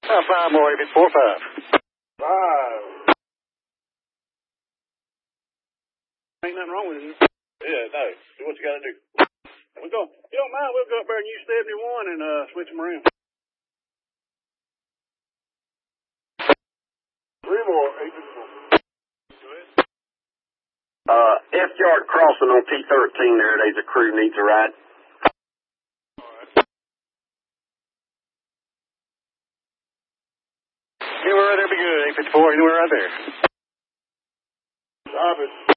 5 more, if it's 4-5. 5. Ain't nothing wrong with it. Yeah, no. Do what you got to do. We'll go. If you don't mind, we'll go up there and use 71 and switch them around. 3 more, 854. F-yard crossing on T13 there. There's a crew needs a ride. Anywhere right there be good, 854. Anywhere right there. Stop it.